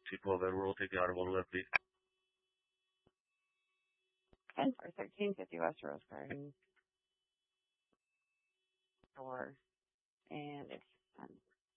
212 Edward will take the audible left, please. 10 for 1350 West Rose Garden. 4. And it's done.